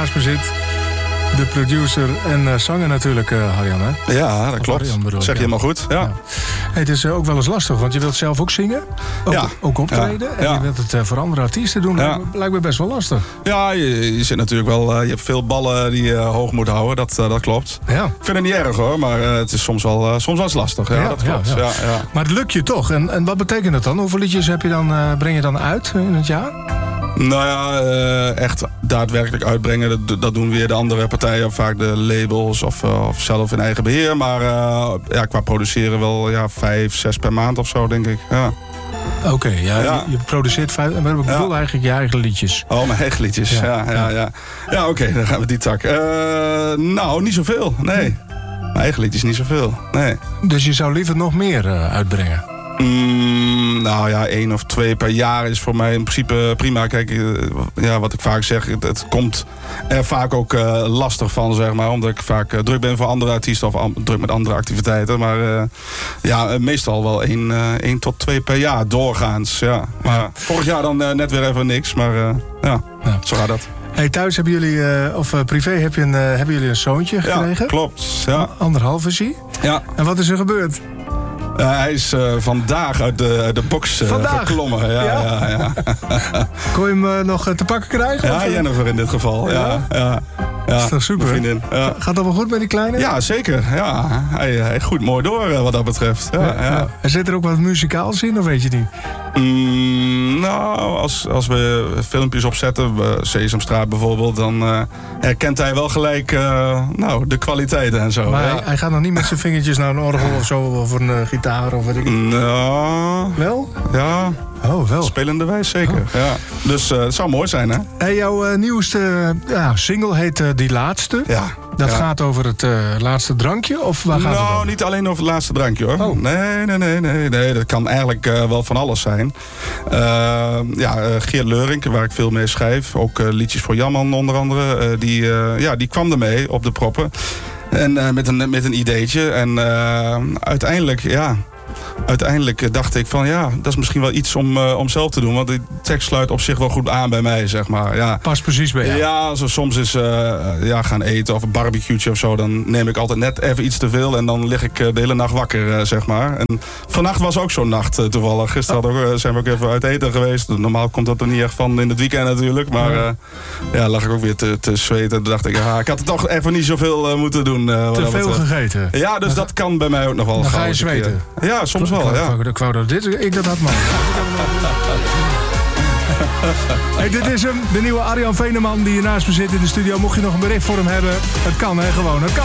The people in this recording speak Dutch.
naast me zit. De producer en zanger natuurlijk, Harjan, hè? Ja, dat klopt. Zeg je helemaal goed. Ja. Hey, het is ook wel eens lastig, want je wilt zelf ook zingen. Ook optreden. En je wilt het voor andere artiesten doen. Lijkt me best wel lastig. Ja, je zit natuurlijk wel... je hebt veel ballen die je hoog moet houden. Dat klopt. Ja. Ik vind het niet erg hoor, maar het is soms wel eens lastig. Ja, dat klopt. Ja. Maar het lukt je toch. En wat betekent het dan? Hoeveel liedjes breng je dan uit in het jaar? Nou ja, echt daadwerkelijk uitbrengen, dat doen weer de andere partijen, vaak de labels of zelf in eigen beheer. Maar qua produceren wel 5, 6 per maand of zo, denk ik. Ja. Oké, je produceert 5, maar ik bedoel eigenlijk je eigen liedjes. Oh, mijn eigen liedjes, ja. Ja, oké, dan gaan we die tak. Nou, niet zoveel, nee. Mijn eigen liedjes niet zoveel, nee. Dus je zou liever nog meer uitbrengen? 1 of 2 per jaar is voor mij in principe prima. Kijk, wat ik vaak zeg, het komt er vaak ook lastig van, zeg maar. Omdat ik vaak druk ben voor andere artiesten of druk met andere activiteiten. Maar meestal wel 1 tot 2 per jaar doorgaans. Ja. Maar vorig jaar dan net weer even niks. Maar zo gaat dat. Hey, thuis hebben jullie, privé hebben jullie een zoontje gekregen? Ja, klopt. Ja. 1,5 is hij? Ja. En wat is er gebeurd? Hij is vandaag uit de box geklommen. Ja. Kon je hem nog te pakken krijgen? Ja, Jennifer in dit geval. Ja. Dat is toch super? Vriendin. Ja. Gaat dat wel goed met die kleine? Ja, zeker. Ja. Hij groeit mooi door wat dat betreft. Ja. En zit er ook wat muzikaals in, of weet je niet? Als we filmpjes opzetten, Sesamstraat bijvoorbeeld, dan herkent hij wel gelijk de kwaliteiten en zo. Maar hij gaat nog niet met zijn vingertjes naar een orgel of zo, of een gitaar of weet ik niet. Nou, wel? Ja. Oh, wel. Spelenderwijs zeker. Ja. Dus het zou mooi zijn, hè? Hey, jouw nieuwste single heet Die Laatste. Ja. Dat gaat over het laatste drankje? Of waar gaat het over? Niet alleen over het laatste drankje, hoor. Oh. Nee. Dat kan eigenlijk wel van alles zijn. Geert Leurink, waar ik veel mee schrijf. Ook liedjes voor Jamman onder andere. Die kwam ermee op de proppen. En met een ideetje. En uiteindelijk dacht ik van dat is misschien wel iets om zelf te doen. Want die tekst sluit op zich wel goed aan bij mij, zeg maar. Ja. Past precies bij jou. Ja, soms is gaan eten of een barbecue'tje of zo. Dan neem ik altijd net even iets te veel. En dan lig ik de hele nacht wakker, zeg maar. En vannacht was ook zo'n nacht toevallig. Gisteren zijn we ook even uit eten geweest. Normaal komt dat er niet echt van in het weekend natuurlijk. Maar lag ik ook weer te zweten. Toen dacht ik, ik had het toch even niet zoveel moeten doen. Te veel gegeten. Ja, dus dat kan bij mij ook nog wel. Dan ga je zweten. Ja, soms wel. Ik wou dat ik dat had, man. Hey, dit is hem, de nieuwe Arjan Veeneman die hier naast me zit in de studio. Mocht je nog een bericht voor hem hebben, het kan, hè, gewoon. Het kan.